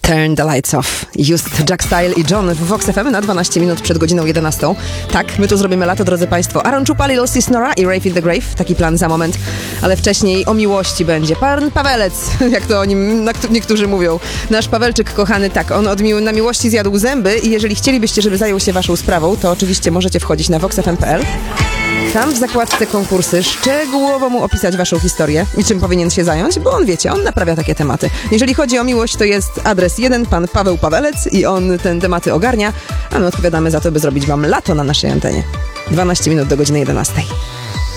Turn the Lights Off. Just Jack Style i John w Vox FM na 12 minut przed godziną 11. Tak, my tu zrobimy lato, drodzy Państwo. Aaron Chupa, Lil Sis Nora i Rave in the Grave. Taki plan za moment. Ale wcześniej o miłości będzie. Pan Pawelec, jak to o nim niektórzy mówią. Nasz Pawelczyk kochany, tak, on na miłości zjadł zęby i jeżeli chcielibyście, żeby zajął się waszą sprawą, to oczywiście możecie wchodzić na voxfm.pl. Tam w zakładce konkursy szczegółowo mu opisać waszą historię i czym powinien się zająć, bo on, wiecie, on naprawia takie tematy. Jeżeli chodzi o miłość, to jest adres 1, pan Paweł Pawelec i on te tematy ogarnia, a my odpowiadamy za to, by zrobić wam lato na naszej antenie. 12 minut do godziny 11.